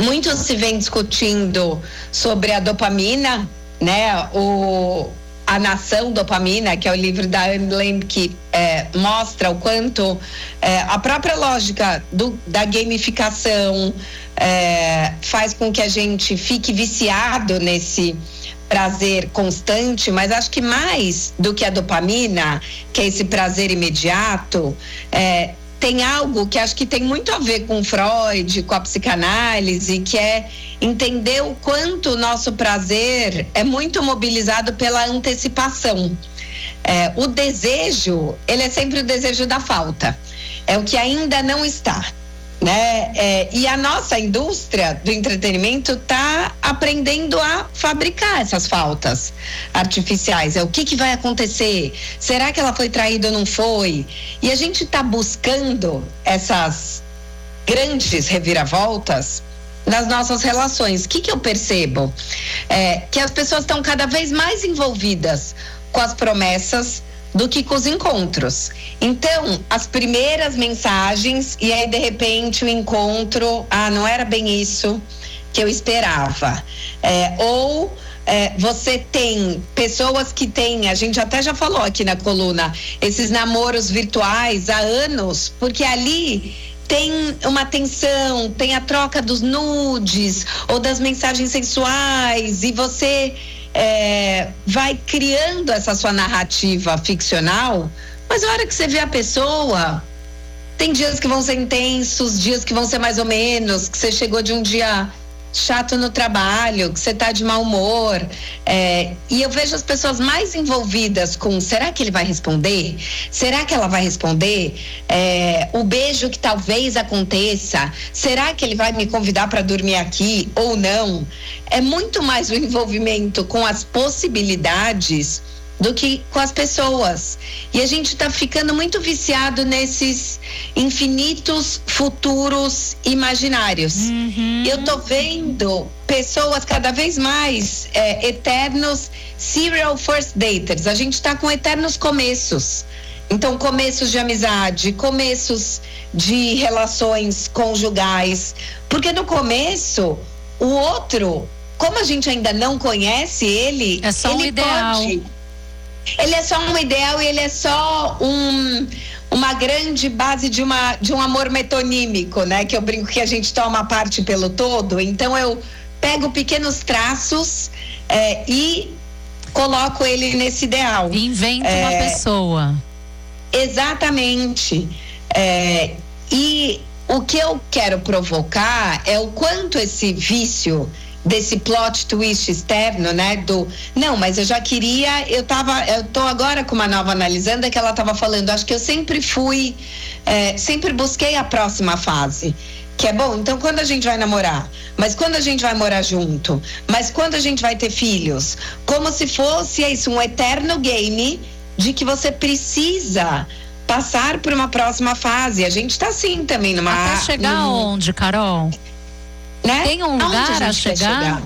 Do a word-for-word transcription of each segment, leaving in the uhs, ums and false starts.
muito se vem discutindo sobre a dopamina, né? O, a Nação Dopamina, que é o livro da Anne Lamb, que é, mostra o quanto é, a própria lógica do, da gamificação é, faz com que a gente fique viciado nesse prazer constante, mas acho que mais do que a dopamina, que é esse prazer imediato, é, tem algo que acho que tem muito a ver com Freud, com a psicanálise, que é entender o quanto o nosso prazer é muito mobilizado pela antecipação. É, o desejo, ele é sempre o desejo da falta, é o que ainda não está, né? É, e a nossa indústria do entretenimento está aprendendo a fabricar essas faltas artificiais. É o que que vai acontecer? Será que ela foi traída ou não foi? E a gente está buscando essas grandes reviravoltas nas nossas relações. O que que eu percebo? É, que as pessoas estão cada vez mais envolvidas com as promessas do que com os encontros. Então, as primeiras mensagens e aí de repente o encontro, ah, não era bem isso que eu esperava. É, ou é, você tem pessoas que têm, a gente até já falou aqui na coluna, esses namoros virtuais há anos, porque ali tem uma tensão, tem a troca dos nudes ou das mensagens sexuais e você É, vai criando essa sua narrativa ficcional, mas a hora que você vê a pessoa, tem dias que vão ser intensos, dias que vão ser mais ou menos, que você chegou de um dia chato no trabalho, que você tá de mau humor, é, e eu vejo as pessoas mais envolvidas com, será que ele vai responder? Será que ela vai responder? É, o beijo que talvez aconteça, será que ele vai me convidar para dormir aqui ou não? É muito mais o envolvimento com as possibilidades do que com as pessoas. E a gente está ficando muito viciado nesses infinitos futuros imaginários. Uhum. Eu tô vendo pessoas cada vez mais é, eternos serial first daters. A gente está com eternos começos. Então, começos de amizade, começos de relações conjugais. Porque no começo, o outro, como a gente ainda não conhece ele, é só ele um ideal. Pode, ele é só um ideal e ele é só um, uma grande base de, uma, de um amor metonímico, né? Que eu brinco que a gente toma parte pelo todo. Então eu pego pequenos traços é, e coloco ele nesse ideal. Inventa é, uma pessoa. Exatamente. É, e o que eu quero provocar é o quanto esse vício desse plot twist externo, né, do, não, mas eu já queria, eu tava, eu tô agora com uma nova analisanda que ela tava falando, acho que eu sempre fui, é, sempre busquei a próxima fase, que é bom, então quando a gente vai namorar, mas quando a gente vai morar junto, mas quando a gente vai ter filhos, como se fosse isso, um eterno game de que você precisa passar por uma próxima fase, a gente tá assim também numa... Até chegar num... onde, Carol? Né? Tem um lugar a, a chegar? chegar?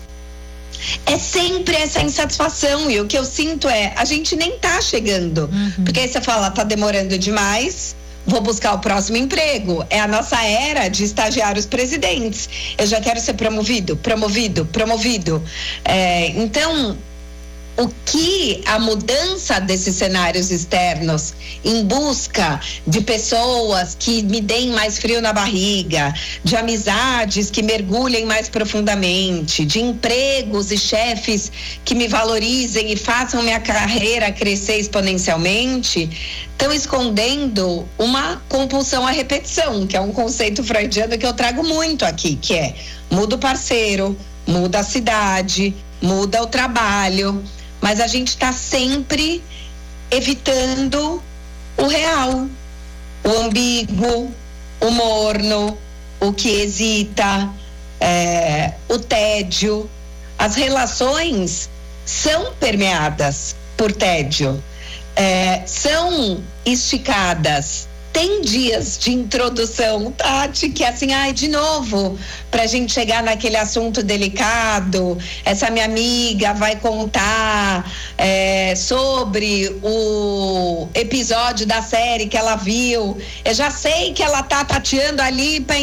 É sempre essa insatisfação e o que eu sinto é, a gente nem tá chegando, uhum. Porque aí você fala, tá demorando demais, vou buscar o próximo emprego, é a nossa era de estagiários presidentes, eu já quero ser promovido, promovido, promovido, é, então o que a mudança desses cenários externos em busca de pessoas que me deem mais frio na barriga, de amizades que mergulhem mais profundamente, de empregos e chefes que me valorizem e façam minha carreira crescer exponencialmente, estão escondendo uma compulsão à repetição, que é um conceito freudiano que eu trago muito aqui, que é muda o parceiro, muda a cidade, muda o trabalho, mas a gente está sempre evitando o real, o ambíguo, o morno, o que hesita, é, o tédio. As relações são permeadas por tédio, é, são esticadas. Tem dias de introdução, Tati, que é assim, ai, de novo, pra gente chegar naquele assunto delicado, essa minha amiga vai contar é, sobre o episódio da série que ela viu, eu já sei que ela tá tateando ali pra